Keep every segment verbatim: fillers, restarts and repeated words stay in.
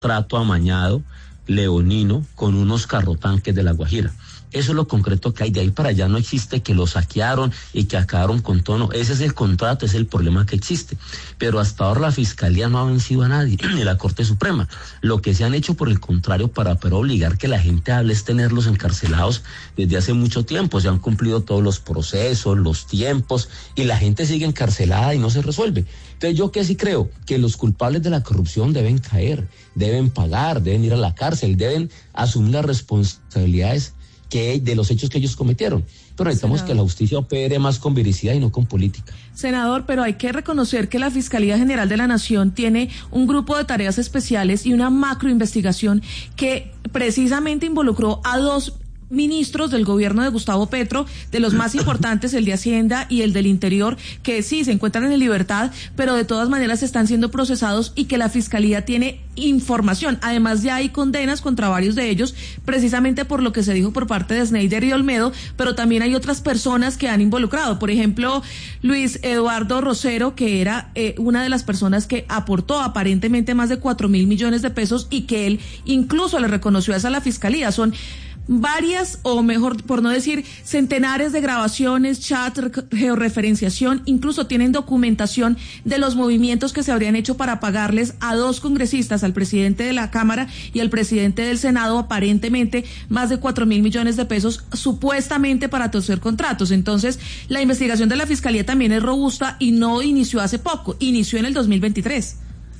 trato amañado, leonino, con unos carrotanques de La Guajira. Eso es lo concreto que hay. De ahí para allá no existe que lo saquearon y que acabaron con todo. No, ese es el contrato, ese es el problema que existe. Pero hasta ahora la Fiscalía no ha vencido a nadie, ni la Corte Suprema. Lo que se han hecho, por el contrario, para poder obligar que la gente hable es tenerlos encarcelados desde hace mucho tiempo. Se han cumplido todos los procesos, los tiempos, y la gente sigue encarcelada y no se resuelve. Entonces yo que sí creo que los culpables de la corrupción deben caer, deben pagar, deben ir a la cárcel, deben asumir las responsabilidades que de los hechos que ellos cometieron. Pero necesitamos Senador. que la justicia opere más con veracidad y no con política. Senador, pero hay que reconocer que la Fiscalía General de la Nación tiene un grupo de tareas especiales y una macroinvestigación que precisamente involucró a dos ministros del gobierno de Gustavo Petro, de los más importantes, el de Hacienda y el del Interior, que sí se encuentran en libertad, pero de todas maneras están siendo procesados y que la Fiscalía tiene información. Además ya hay condenas contra varios de ellos, precisamente por lo que se dijo por parte de Snyder y Olmedo, pero también hay otras personas que han involucrado. Por ejemplo, Luis Eduardo Rosero, que era eh, una de las personas que aportó aparentemente más de cuatro mil millones de pesos y que él incluso le reconoció eso a la Fiscalía. Son varias, o mejor por no decir centenares de grabaciones, chats, georreferenciación, incluso tienen documentación de los movimientos que se habrían hecho para pagarles a dos congresistas, al presidente de la Cámara y al presidente del Senado, aparentemente más de cuatro mil millones de pesos, supuestamente para torcer contratos. Entonces, la investigación de la Fiscalía también es robusta y no inició hace poco, inició en el dos mil veintitrés.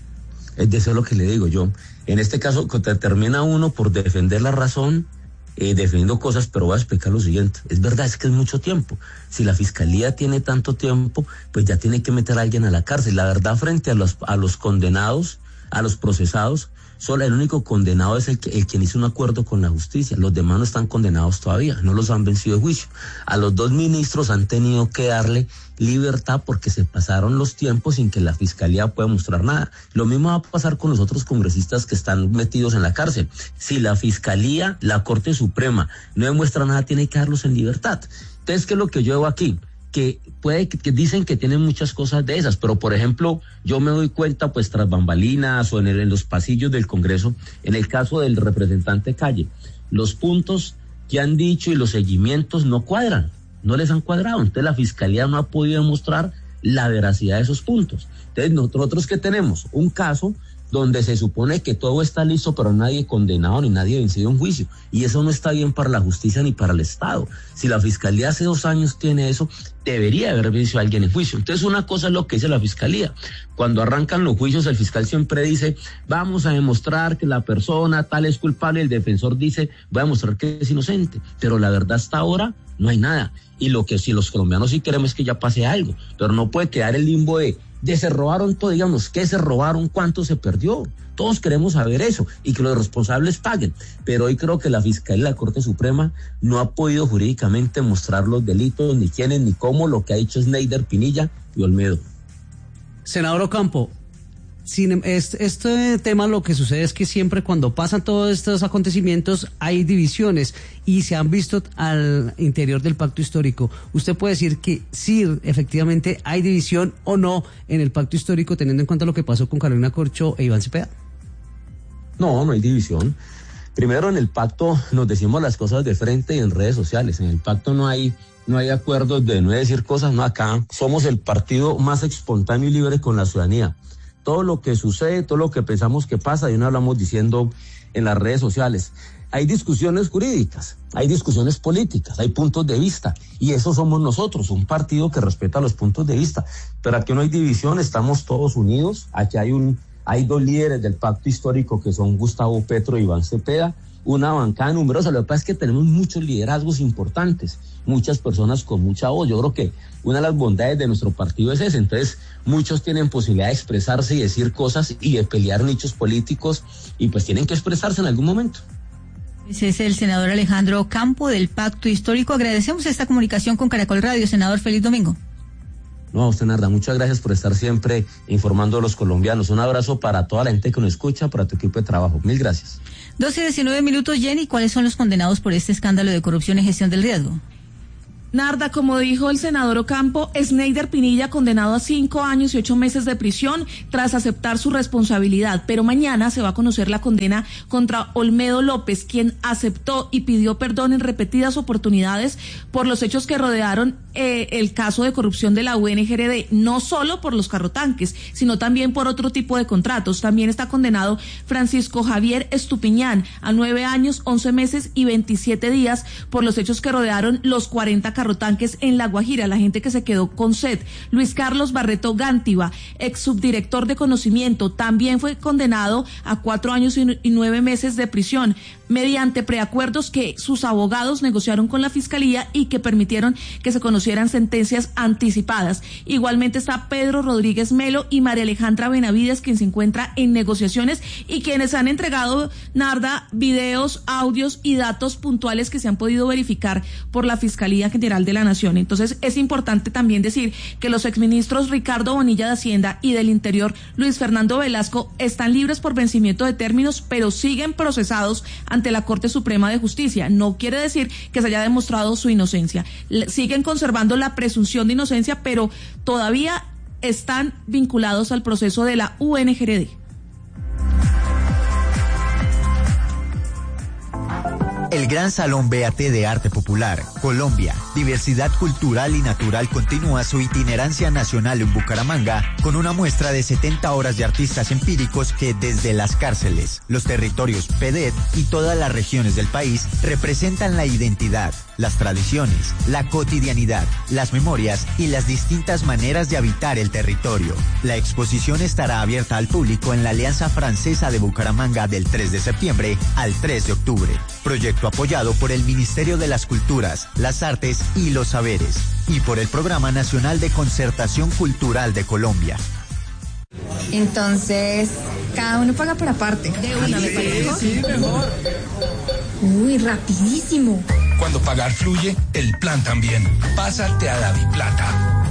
Es de eso lo que le digo yo. En este caso, termina uno por defender la razón, Eh, defendiendo cosas, pero voy a explicar lo siguiente. Es verdad, es que es mucho tiempo. Si la Fiscalía tiene tanto tiempo, pues ya tiene que meter a alguien a la cárcel. La verdad, frente a los, a los condenados, a los procesados, solo el único condenado es el, que, el quien hizo un acuerdo con la justicia. Los demás no están condenados todavía, no los han vencido de juicio. A los dos ministros han tenido que darle libertad porque se pasaron los tiempos sin que la Fiscalía pueda mostrar nada. Lo mismo va a pasar con los otros congresistas que están metidos en la cárcel. Si la Fiscalía, la Corte Suprema, no demuestra nada, tiene que darlos en libertad. Entonces, ¿qué es lo que yo veo aquí? Que puede que, que dicen que tienen muchas cosas de esas, pero por ejemplo, yo me doy cuenta pues tras bambalinas o en, el, en los pasillos del Congreso, en el caso del representante Calle, los puntos que han dicho y los seguimientos no cuadran, no les han cuadrado. Entonces la Fiscalía no ha podido demostrar la veracidad de esos puntos. Entonces nosotros que tenemos un caso donde se supone que todo está listo, pero nadie condenado ni nadie vencido en juicio. Y eso no está bien para la justicia ni para el Estado. Si la Fiscalía hace dos años tiene eso, debería haber vencido a alguien en juicio. Entonces una cosa es lo que dice la Fiscalía. Cuando arrancan los juicios, el fiscal siempre dice, vamos a demostrar que la persona tal es culpable, el defensor dice, voy a demostrar que es inocente. Pero la verdad hasta ahora no hay nada. Y lo que si los colombianos sí queremos es que ya pase algo, pero no puede quedar el limbo de de se robaron todo, digamos, ¿qué se robaron? ¿Cuánto se perdió? Todos queremos saber eso y que los responsables paguen, pero hoy creo que la Fiscalía y la Corte Suprema no ha podido jurídicamente mostrar los delitos, ni quiénes, ni cómo, lo que ha dicho Snyder, Pinilla y Olmedo. Senador Ocampo, sin, este, este tema lo que sucede es que siempre cuando pasan todos estos acontecimientos hay divisiones y se han visto al interior del pacto histórico. ¿Usted puede decir que sí, efectivamente hay división o no en el pacto histórico, teniendo en cuenta lo que pasó con Carolina Corcho e Iván Cepeda? No, no hay división. Primero, en el pacto nos decimos las cosas de frente y en redes sociales. En el pacto no hay no hay acuerdos de no decir cosas, no. Acá somos el partido más espontáneo y libre con la ciudadanía. Todo lo que sucede, todo lo que pensamos que pasa, y no hablamos diciendo en las redes sociales. Hay discusiones jurídicas, hay discusiones políticas, hay puntos de vista, y eso somos nosotros, un partido que respeta los puntos de vista. Pero aquí no hay división, estamos todos unidos. Aquí hay un, hay dos líderes del pacto histórico que son Gustavo Petro y Iván Cepeda, una bancada numerosa. Lo que pasa es que tenemos muchos liderazgos importantes, muchas personas con mucha voz. Yo creo que una de las bondades de nuestro partido es esa. Entonces, muchos tienen posibilidad de expresarse y decir cosas y de pelear nichos políticos, y pues tienen que expresarse en algún momento. Ese es el senador Alejandro Ocampo del Pacto Histórico. Agradecemos esta comunicación con Caracol Radio. Senador, feliz domingo. No, usted, Narda, muchas gracias por estar siempre informando a los colombianos. Un abrazo para toda la gente que nos escucha, para tu equipo de trabajo. Mil gracias. doce y diecinueve minutos, Jenny. ¿Cuáles son los condenados por este escándalo de corrupción y gestión del riesgo? Narda, como dijo el senador Ocampo, Sneider Pinilla condenado a cinco años y ocho meses de prisión tras aceptar su responsabilidad, pero mañana se va a conocer la condena contra Olmedo López, quien aceptó y pidió perdón en repetidas oportunidades por los hechos que rodearon eh, el caso de corrupción de la U N G R D, no solo por los carrotanques, sino también por otro tipo de contratos. También está condenado Francisco Javier Estupiñán a nueve años, once meses y veintisiete días por los hechos que rodearon los cuarenta carrotanques en La Guajira, la gente que se quedó con sed. Luis Carlos Barreto Gántiva, ex subdirector de conocimiento, también fue condenado a cuatro años y nueve meses de prisión mediante preacuerdos que sus abogados negociaron con la fiscalía y que permitieron que se conocieran sentencias anticipadas. Igualmente está Pedro Rodríguez Melo y María Alejandra Benavides, quien se encuentra en negociaciones y quienes han entregado, Narda, videos, audios y datos puntuales que se han podido verificar por la Fiscalía General de la Nación. Entonces es importante también decir que los exministros Ricardo Bonilla de Hacienda y del Interior Luis Fernando Velasco están libres por vencimiento de términos, pero siguen procesados ante la Corte Suprema de Justicia. No quiere decir que se haya demostrado su inocencia. Siguen conservando la presunción de inocencia, pero todavía están vinculados al proceso de la U N G R D. El Gran Salón B A T de Arte Popular, Colombia, Diversidad Cultural y Natural continúa su itinerancia nacional en Bucaramanga con una muestra de setenta horas de artistas empíricos que desde las cárceles, los territorios P E D E T y todas las regiones del país representan la identidad, las tradiciones, la cotidianidad, las memorias y las distintas maneras de habitar el territorio. La exposición estará abierta al público en la Alianza Francesa de Bucaramanga del tres de septiembre al tres de octubre. Proyecto apoyado por el Ministerio de las Culturas, las Artes y los Saberes y por el Programa Nacional de Concertación Cultural de Colombia. Entonces, cada uno paga por aparte. De una, me parece. Sí, mejor. Uy, rapidísimo. Cuando pagar fluye, el plan también. Pásate a DaviPlata.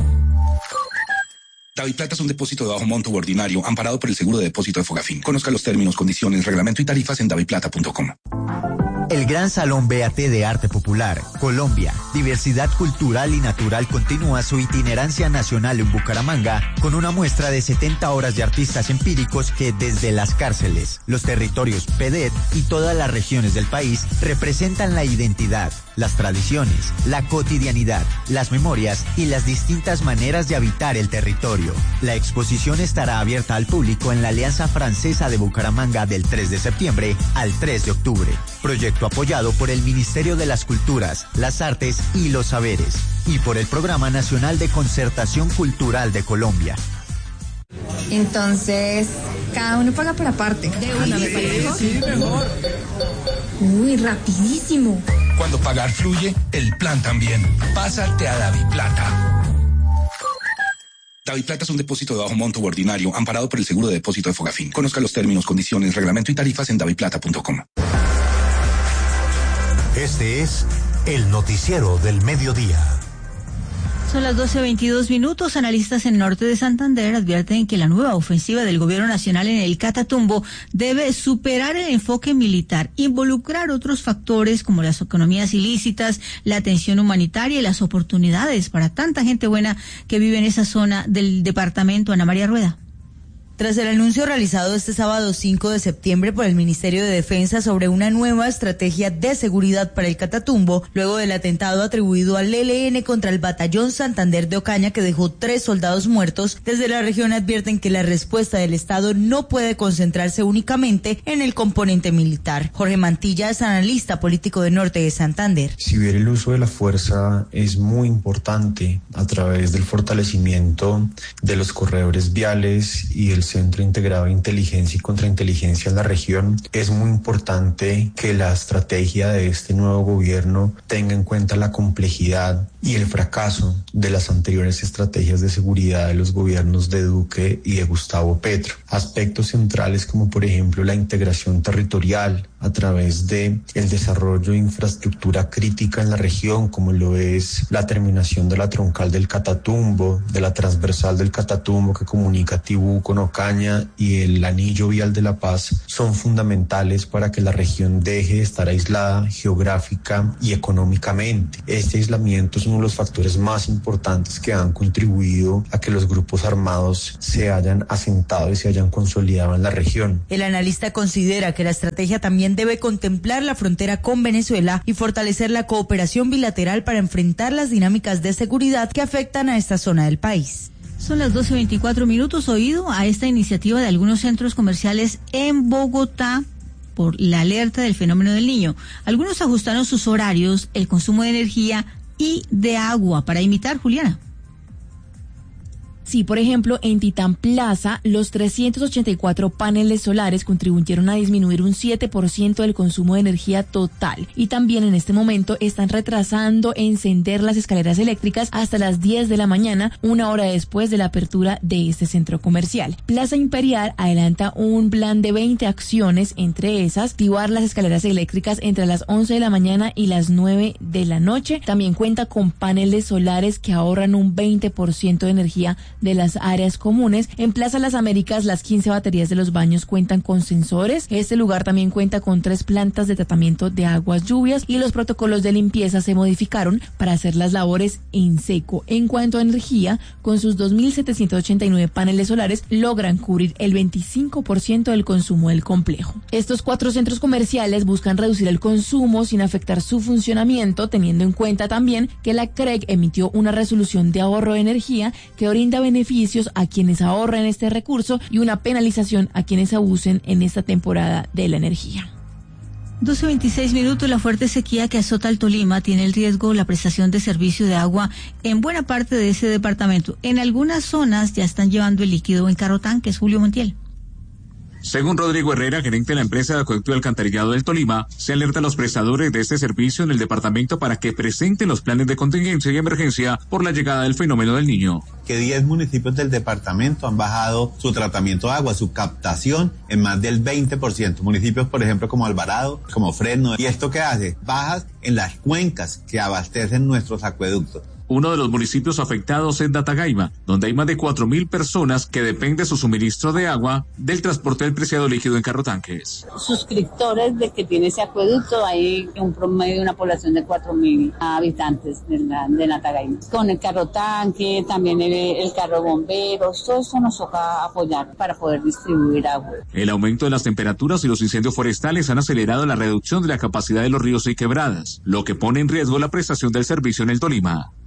DaviPlata es un depósito de bajo monto ordinario amparado por el seguro de depósito de Fogafín. Conozca los términos, condiciones, reglamento y tarifas en daviplata punto com. El Gran Salón B A T de Arte Popular, Colombia, Diversidad Cultural y Natural continúa su itinerancia nacional en Bucaramanga con una muestra de setenta horas de artistas empíricos que desde las cárceles, los territorios P E D E T y todas las regiones del país representan la identidad, las tradiciones, la cotidianidad, las memorias y las distintas maneras de habitar el territorio. La exposición estará abierta al público en la Alianza Francesa de Bucaramanga del tres de septiembre al tres de octubre. Proyecto apoyado por el Ministerio de las Culturas, las Artes y los Saberes y por el Programa Nacional de Concertación Cultural de Colombia. Entonces, cada uno paga por aparte. De una, me parece. Sí, mejor. Uy, rapidísimo. Cuando pagar fluye, el plan también. Pásate a DaviPlata. DaviPlata es un depósito de bajo monto ordinario amparado por el seguro de depósito de Fogafín. Conozca los términos, condiciones, reglamento y tarifas en daviplata punto com. Este es el noticiero del mediodía. Son las doce veintidós minutos. Analistas en norte de Santander advierten que la nueva ofensiva del gobierno nacional en el Catatumbo debe superar el enfoque militar, involucrar otros factores como las economías ilícitas, la atención humanitaria y las oportunidades para tanta gente buena que vive en esa zona del departamento. Ana María Rueda. Tras el anuncio realizado este sábado cinco de septiembre por el Ministerio de Defensa sobre una nueva estrategia de seguridad para el Catatumbo, luego del atentado atribuido al E L N contra el Batallón Santander de Ocaña que dejó tres soldados muertos, desde la región advierten que la respuesta del Estado no puede concentrarse únicamente en el componente militar. Jorge Mantilla es analista político de Norte de Santander. Si bien el uso de la fuerza es muy importante a través del fortalecimiento de los corredores viales y el Centro Integrado de Inteligencia y Contrainteligencia en la región, es muy importante que la estrategia de este nuevo gobierno tenga en cuenta la complejidad y el fracaso de las anteriores estrategias de seguridad de los gobiernos de Duque y de Gustavo Petro. Aspectos centrales como por ejemplo la integración territorial a través de el desarrollo de infraestructura crítica en la región, como lo es la terminación de la troncal del Catatumbo, de la transversal del Catatumbo que comunica Tibú con Ocaña, Ocaña y el anillo vial de La Paz son fundamentales para que la región deje de estar aislada geográfica y económicamente. Este aislamiento es uno de los factores más importantes que han contribuido a que los grupos armados se hayan asentado y se hayan consolidado en la región. El analista considera que la estrategia también debe contemplar la frontera con Venezuela y fortalecer la cooperación bilateral para enfrentar las dinámicas de seguridad que afectan a esta zona del país. Son las doce veinticuatro minutos. Oído a esta iniciativa de algunos centros comerciales en Bogotá por la alerta del fenómeno del Niño. Algunos ajustaron sus horarios, el consumo de energía y de agua para imitar, Juliana. Sí, por ejemplo, en Titán Plaza, los trescientos ochenta y cuatro paneles solares contribuyeron a disminuir un siete por ciento del consumo de energía total. Y también en este momento están retrasando encender las escaleras eléctricas hasta las diez de la mañana, una hora después de la apertura de este centro comercial. Plaza Imperial adelanta un plan de veinte acciones, entre esas, activar las escaleras eléctricas entre las once de la mañana y las nueve de la noche. También cuenta con paneles solares que ahorran un veinte por ciento de energía de las áreas comunes. En Plaza Las Américas, las quince baterías de los baños cuentan con sensores. Este lugar también cuenta con tres plantas de tratamiento de aguas lluvias y los protocolos de limpieza se modificaron para hacer las labores en seco. En cuanto a energía, con sus dos mil setecientos ochenta y nueve paneles solares, logran cubrir el veinticinco por ciento del consumo del complejo. Estos cuatro centros comerciales buscan reducir el consumo sin afectar su funcionamiento, teniendo en cuenta también que la C R E G emitió una resolución de ahorro de energía que brinda beneficios a quienes ahorren este recurso y una penalización a quienes abusen en esta temporada de la energía. doce veintiséis minutos. La fuerte sequía que azota al Tolima tiene el riesgo la prestación de servicio de agua en buena parte de ese departamento. En algunas zonas ya están llevando el líquido en carro tanques. Julio Montiel. Según Rodrigo Herrera, gerente de la empresa de acueducto y alcantarillado del Tolima, se alerta a los prestadores de este servicio en el departamento para que presenten los planes de contingencia y emergencia por la llegada del fenómeno del Niño. Que diez municipios del departamento han bajado su tratamiento de agua, su captación en más del veinte por ciento. Municipios, por ejemplo, como Alvarado, como Fresno. ¿Y esto qué hace? Bajas en las cuencas que abastecen nuestros acueductos. Uno de los municipios afectados es Datagaima, donde hay más de cuatro mil personas que dependen su suministro de agua del transporte del preciado líquido en carrotanques. Suscriptores de que tiene ese acueducto, hay un promedio de una población de cuatro mil habitantes de, la, de Datagaima. Con el carrotanque, también el, el carro bomberos, todo eso nos toca apoyar para poder distribuir agua. El aumento de las temperaturas y los incendios forestales han acelerado la reducción de la capacidad de los ríos y quebradas, lo que pone en riesgo la prestación del servicio en el Tolima.